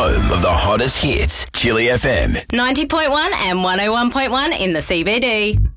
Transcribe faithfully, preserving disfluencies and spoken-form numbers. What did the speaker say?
home of the hottest hits, Chili F M. ninety point one and one oh one point one in the C B D.